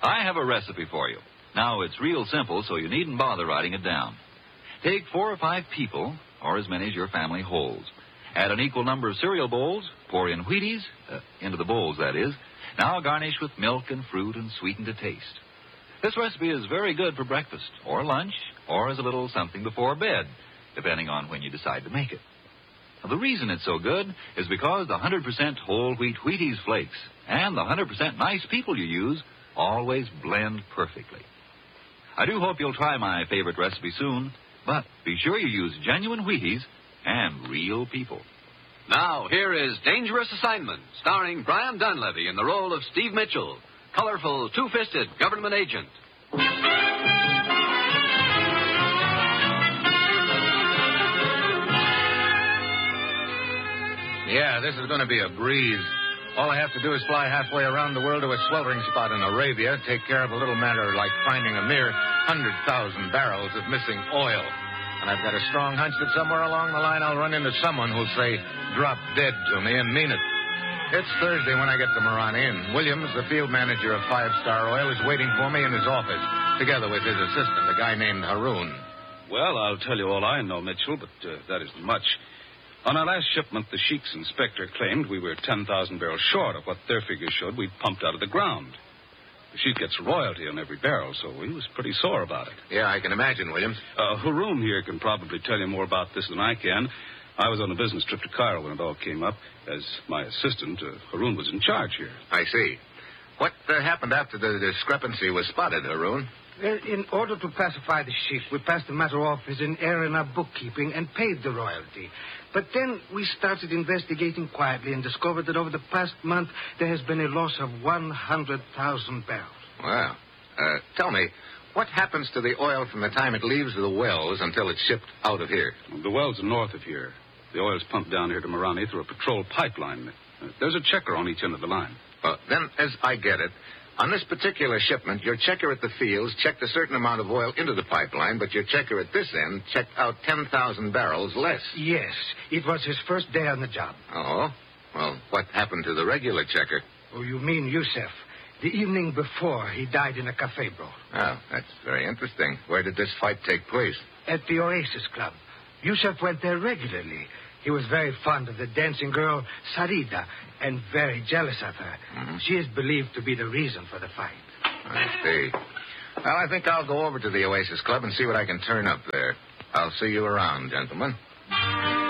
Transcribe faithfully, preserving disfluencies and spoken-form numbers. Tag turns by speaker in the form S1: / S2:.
S1: I have a recipe for you. Now, it's real simple, so you needn't bother writing it down. Take four or five people, or as many as your family holds. Add an equal number of cereal bowls. Pour in Wheaties, uh, into the bowls, that is. Now garnish with milk and fruit and sweeten to taste. This recipe is very good for breakfast, or lunch, or as a little something before bed, depending on when you decide to make it. Now, the reason it's so good is because the one hundred percent whole wheat Wheaties flakes and the one hundred percent nice people you use always blend perfectly. I do hope you'll try my favorite recipe soon, but be sure you use genuine Wheaties and real people.
S2: Now, here is Dangerous Assignment, starring Brian Dunleavy in the role of Steve Mitchell, colorful, two-fisted government agent.
S3: Yeah, this is going to be a breeze. All I have to do is fly halfway around the world to a sweltering spot in Arabia, take care of a little matter like finding a mere one hundred thousand barrels of missing oil. And I've got a strong hunch that somewhere along the line I'll run into someone who'll say, drop dead to me and mean it. It's Thursday when I get to Marani, and Williams, the field manager of Five Star Oil, is waiting for me in his office, together with his assistant, a guy named Haroon.
S4: Well, I'll tell you all I know, Mitchell, but uh, that isn't much. On our last shipment, the Sheik's inspector claimed we were ten thousand barrels short of what their figures showed we'd pumped out of the ground. The Sheik gets royalty on every barrel, so he was pretty sore about it.
S3: Yeah, I can imagine, Williams.
S4: Uh, Haroon here can probably tell you more about this than I can. I was on a business trip to Cairo when it all came up. As my assistant, uh, Haroon was in charge here.
S3: I see. What uh, happened after the discrepancy was spotted, Haroon?
S5: Well, in order to pacify the Sheik, we passed the matter off as an error in our bookkeeping and paid the royalty. But then we started investigating quietly and discovered that over the past month there has been a loss of one hundred thousand barrels.
S3: Well, uh, tell me, what happens to the oil from the time it leaves the wells until it's shipped out of here?
S4: The wells are north of here. The oil's pumped down here to Marani through a patrol pipeline. Uh, there's a checker on each end of the line.
S3: Well, then, as I get it, on this particular shipment, your checker at the fields checked a certain amount of oil into the pipeline, but your checker at this end checked out ten thousand barrels less.
S5: Yes, it was his first day on the job.
S3: Oh? Well, what happened to the regular checker?
S5: Oh, you mean Yusef. The evening before, he died in a cafe brawl.
S3: Oh, that's very interesting. Where did this fight take place?
S5: At the Oasis Club. Yusef went there regularly. He was very fond of the dancing girl, Sarida, and very jealous of her. Mm-hmm. She is believed to be the reason for the fight.
S3: I see. Well, I think I'll go over to the Oasis Club and see what I can turn up there. I'll see you around, gentlemen.